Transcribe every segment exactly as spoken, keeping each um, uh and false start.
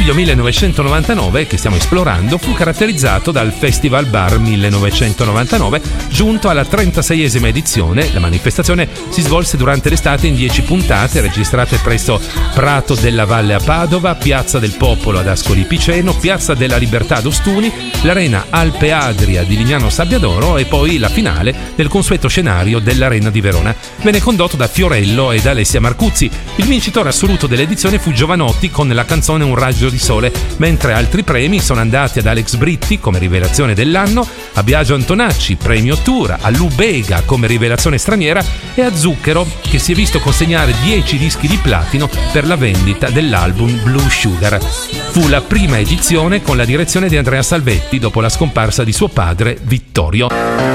luglio millenovecentonovantanove, che stiamo esplorando, fu caratterizzato dal Festival Bar millenovecentonovantanove, giunto alla trentaseiesima edizione. La manifestazione si svolse durante l'estate in dieci puntate, registrate presso Prato della Valle a Padova, Piazza del Popolo ad Ascoli Piceno, Piazza della Libertà ad Ostuni, l'Arena Alpe Adria di Lignano Sabbiadoro e poi la finale del consueto scenario dell'Arena di Verona. Venne condotto da Fiorello e da Alessia Marcuzzi. Il vincitore assoluto dell'edizione fu Giovanotti con la canzone Un raggio di sole, mentre altri premi sono andati ad Alex Britti come rivelazione dell'anno, a Biagio Antonacci, premio Tour, a Lou Bega come rivelazione straniera e a Zucchero, che si è visto consegnare dieci dischi di platino per la vendita dell'album Blue Sugar. Fu la prima edizione con la direzione di Andrea Salvetti dopo la scomparsa di suo padre Vittorio.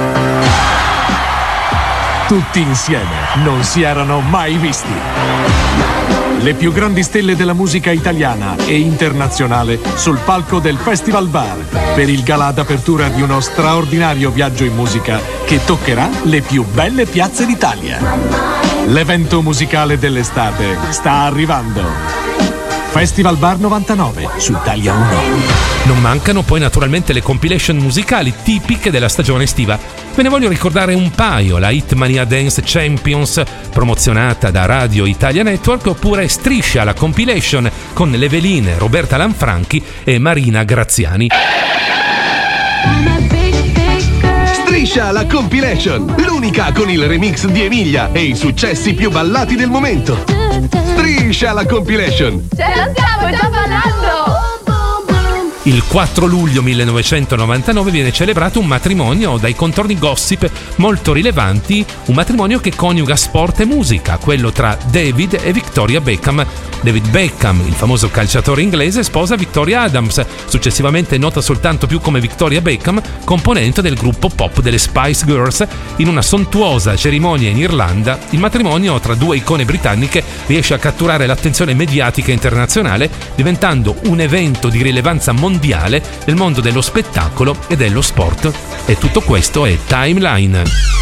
Tutti insieme non si erano mai visti. Le più grandi stelle della musica italiana e internazionale sul palco del Festival Bar per il galà d'apertura di uno straordinario viaggio in musica che toccherà le più belle piazze d'Italia. L'evento musicale dell'estate sta arrivando. Festival Bar novantanove su Italia uno. Non mancano poi naturalmente le compilation musicali tipiche della stagione estiva. Ve ne voglio ricordare un paio: la Hitmania Dance Champions, promozionata da Radio Italia Network, oppure Striscia, la compilation con le veline Roberta Lanfranchi e Marina Graziani. Striscia, la compilation, l'unica con il remix di Emilia e i successi più ballati del momento. Striscia, la compilation. Ce la stiamo già ballando! Il quattro luglio millenovecentonovantanove viene celebrato un matrimonio dai contorni gossip molto rilevanti, un matrimonio che coniuga sport e musica, quello tra David e Victoria Beckham. David Beckham, il famoso calciatore inglese, sposa Victoria Adams, successivamente nota soltanto più come Victoria Beckham, componente del gruppo pop delle Spice Girls. In una sontuosa cerimonia in Irlanda, il matrimonio tra due icone britanniche riesce a catturare l'attenzione mediatica internazionale, diventando un evento di rilevanza mondiale nel mondo dello spettacolo e dello sport. E tutto questo è Timeline.